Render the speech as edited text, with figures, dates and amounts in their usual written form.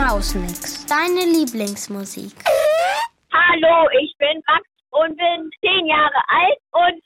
Hausmix. Deine Lieblingsmusik. Hallo, ich bin Max und bin 10 Jahre alt und